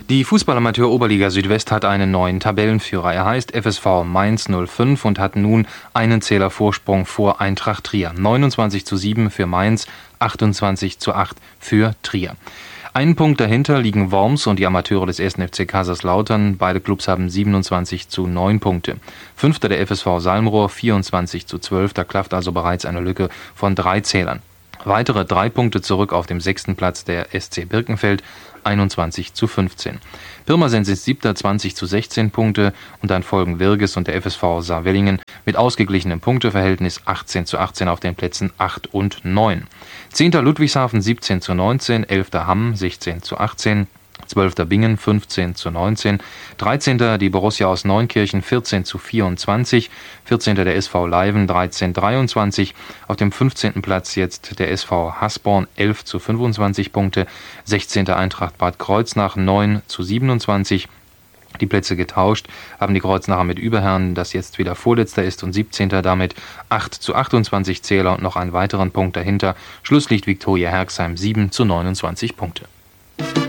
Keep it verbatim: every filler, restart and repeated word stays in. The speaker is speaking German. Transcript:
Die Fußballamateur-Oberliga Südwest hat einen neuen Tabellenführer. Er heißt F S V Mainz null fünf und hat nun einen Zähler Vorsprung vor Eintracht Trier. neunundzwanzig zu sieben für Mainz, achtundzwanzig zu acht für Trier. Einen Punkt dahinter liegen Worms und die Amateure des ersten F C Kaiserslautern. Beide Clubs haben siebenundzwanzig zu neun Punkte. Fünfter der F S V Salmrohr, vierundzwanzig zu zwölf. Da klafft also bereits eine Lücke von drei Zählern. Weitere drei Punkte zurück auf dem sechsten Platz der S C Birkenfeld, einundzwanzig zu fünfzehn. Pirmasens ist siebter, zwanzig zu sechzehn Punkte und dann folgen Wirges und der F S V Saarwellingen mit ausgeglichenem Punkteverhältnis achtzehn zu achtzehn auf den Plätzen acht und neun. Zehnter Ludwigshafen siebzehn zu neunzehn, elfter Hamm sechzehn zu achtzehn, zwölfter Bingen fünfzehn zu neunzehn, dreizehnter die Borussia aus Neunkirchen vierzehn zu vierundzwanzig, vierzehnter der S V Leiven dreizehn zu dreiundzwanzig, auf dem fünfzehnten Platz jetzt der S V Hasborn elf zu fünfundzwanzig Punkte, sechzehnter Eintracht Bad Kreuznach neun zu siebenundzwanzig. Die Plätze getauscht haben die Kreuznacher mit Überherrn, das jetzt wieder Vorletzter ist, und siebzehnter damit acht zu achtundzwanzig Zähler und noch einen weiteren Punkt dahinter. Schluss liegt Viktoria Herxheim sieben zu neunundzwanzig Punkte.